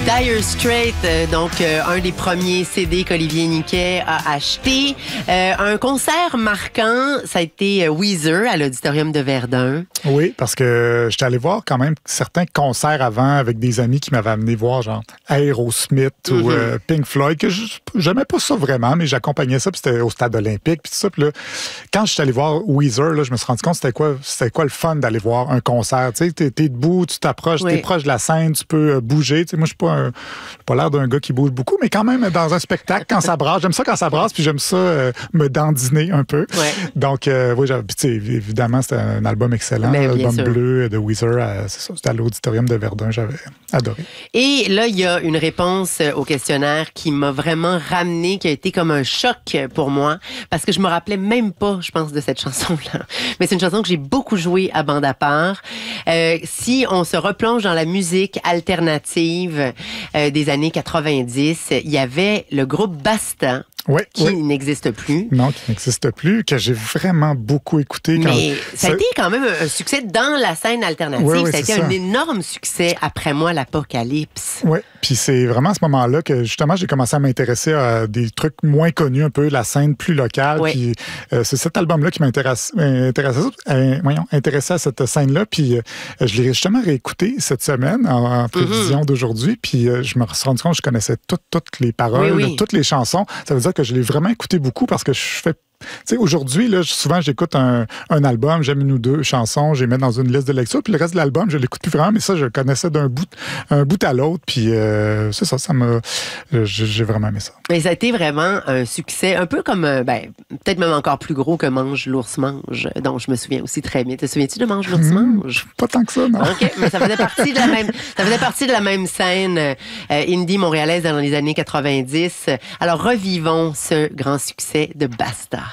Dire Straits, un des premiers CD qu'Olivier Niquet a acheté. Un concert marquant, ça a été Weezer à l'Auditorium de Verdun. Oui, parce que j'étais allé voir quand même certains concerts avant avec des amis qui m'avaient amené voir genre Aerosmith ou Pink Floyd, que j'aimais pas ça vraiment, mais j'accompagnais ça, puis c'était au Stade olympique, puis tout ça. Puis là, quand je suis allé voir Weezer, là, je me suis rendu compte c'était quoi le fun d'aller voir un concert. Tu sais, t'es debout, tu t'approches, t'es proche de la scène, tu peux bouger. Tu sais, moi, je suis pas l'air d'un gars qui bouge beaucoup, mais quand même, dans un spectacle, quand ça brasse, j'aime ça quand ça brasse, puis j'aime ça me dandiner un peu. Ouais. Donc, oui, évidemment, c'était un album excellent, l'album bleu de Weezer. C'est ça, c'était à l'Auditorium de Verdun, j'avais adoré. Et là, il y a une réponse au questionnaire qui m'a vraiment ramené, qui a été comme un choc pour moi, parce que je me rappelais même pas, je pense, de cette chanson-là. Mais c'est une chanson que j'ai beaucoup jouée à bande à part. Si on se replonge dans la musique alternative des années 90, il y avait le groupe Basta. Qui n'existe plus. Non, qui n'existe plus, que j'ai vraiment beaucoup écouté. Mais ça a été quand même un succès dans la scène alternative. Ça a été un énorme succès après moi, l'Apocalypse. Oui, puis c'est vraiment à ce moment-là que justement j'ai commencé à m'intéresser à des trucs moins connus, un peu la scène plus locale. Puis c'est cet album-là qui m'intéressait à cette scène-là. Puis je l'ai justement réécouté cette semaine en prévision d'aujourd'hui. Puis je me suis rendu compte que je connaissais toutes les paroles, toutes les chansons. Ça veut dire que je l'ai vraiment écouté beaucoup parce que je fais... Tu sais, aujourd'hui, là, souvent, j'écoute un album, j'aime une ou deux chansons, je les mets dans une liste de lecture, puis le reste de l'album, je l'écoute plus vraiment, mais ça, je le connaissais d'un bout à l'autre, puis c'est ça, j'ai vraiment aimé ça. Mais ça a été vraiment un succès, un peu comme, peut-être même encore plus gros que Mange l'ours mange, dont je me souviens aussi très bien. Te souviens-tu de Mange l'ours mange? Pas tant que ça, non. OK, mais ça faisait partie de la même scène indie montréalaise dans les années 90. Alors, revivons ce grand succès de Basta.